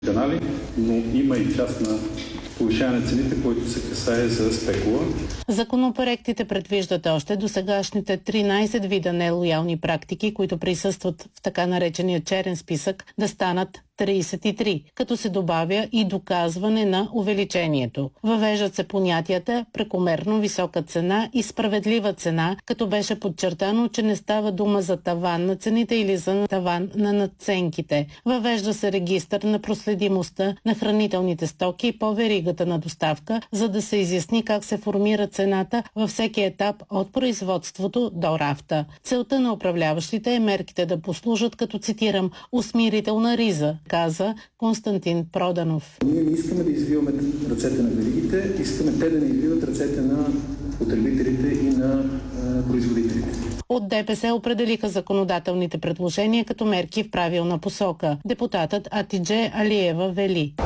канали, но има и част на повишаване на цените, който се касае за спекула. Законопроектите предвиждат още досегашните 13 вида нелоялни практики, които присъстват в така наречения черен списък, да станат 33, като се добавя и доказване на увеличението. Въвеждат се понятията прекомерно висока цена и справедлива цена, като беше подчертано, че не става дума за таван на цените или за таван на надценките. Въвежда се регистър на проследимостта на хранителните стоки по веригата на доставка, за да се изясни как се формира цената във всеки етап от производството до рафта. Целта на управляващите е мерките да послужат като, цитирам, усмирителна риза, каза Константин Проданов. Ние не искаме да извиваме ръцете на веригите, искаме те да не извиват ръцете на потребителите и на производителите. От ДПС определиха законодателните предложения като мерки в правилна посока. Депутатът Атидже Алиева вели: